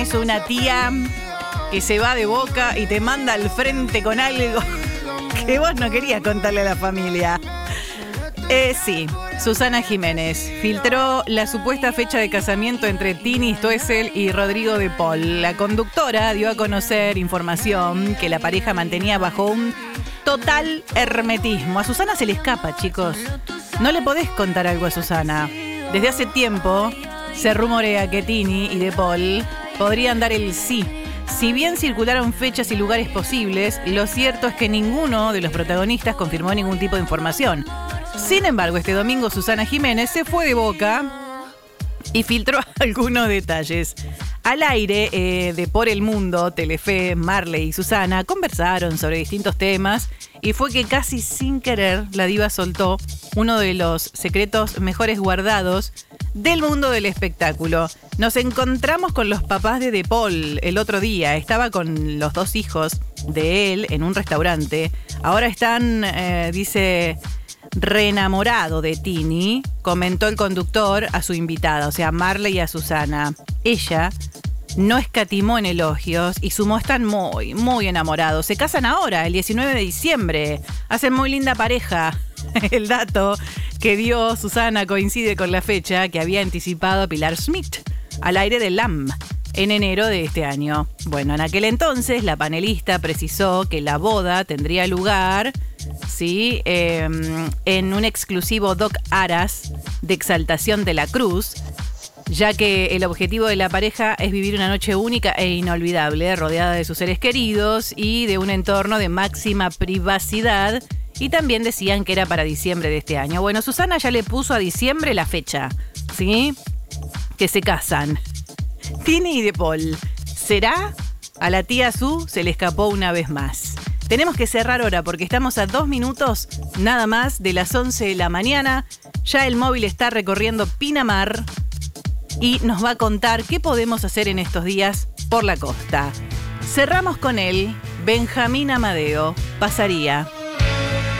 tenés una tía que se va de boca y te manda al frente con algo que vos no querías contarle a la familia. Sí, Susana Jiménez filtró la supuesta fecha de casamiento entre Tini Stoessel y Rodrigo de Paul. La conductora dio a conocer información que la pareja mantenía bajo un total hermetismo. A Susana se le escapa, chicos. No le podés contar algo a Susana. Desde hace tiempo se rumorea que Tini y de Paul podrían dar el sí. Si bien circularon fechas y lugares posibles, lo cierto es que ninguno de los protagonistas confirmó ningún tipo de información. Sin embargo, este domingo Susana Jiménez se fue de boca y filtró algunos detalles. Al aire de Por el Mundo, Telefe, Marley y Susana conversaron sobre distintos temas y fue que casi sin querer la diva soltó uno de los secretos mejores guardados del mundo del espectáculo. Nos encontramos con los papás de Paul el otro día. Estaba con los 2 hijos de él en un restaurante. Ahora están, dice, reenamorado de Tini, comentó el conductor a su invitada, o sea, Marley y a Susana. Ella no escatimó en elogios y sumó, están muy, muy enamorados. Se casan ahora, el 19 de diciembre. Hacen muy linda pareja. El dato que dio Susana coincide con la fecha que había anticipado Pilar Smith al aire de LAM en enero de este año. Bueno, en aquel entonces la panelista precisó que la boda tendría lugar, ¿sí?, en un exclusivo Doc Aras de Exaltación de la Cruz, ya que el objetivo de la pareja es vivir una noche única e inolvidable, rodeada de sus seres queridos y de un entorno de máxima privacidad. Y también decían que era para diciembre de este año. Bueno, Susana ya le puso a diciembre la fecha, ¿sí?, que se casan. Tini y de Paul. ¿Será? A la tía Su se le escapó una vez más. Tenemos que cerrar ahora porque estamos a 2 minutos nada más de las 11 de la mañana. Ya el móvil está recorriendo Pinamar y nos va a contar qué podemos hacer en estos días por la costa. Cerramos con él, Benjamín Amadeo. Pasaría.